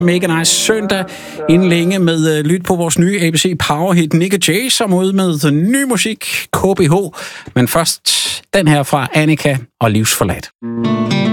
Mega nice søndag inden længe med lyt på vores nye ABC Powerhit Nick Jay, som er ude med ny musik, KBH. Men først den her fra Annika og Livsforladt.